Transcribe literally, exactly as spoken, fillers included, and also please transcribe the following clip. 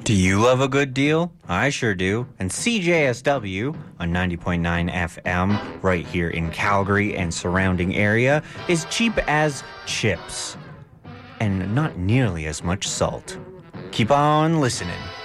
Do you love a good deal? I sure do. And C J S W on ninety point nine F M right here in Calgary and surrounding area is cheap as chips and not nearly as much salt. Keep on listening.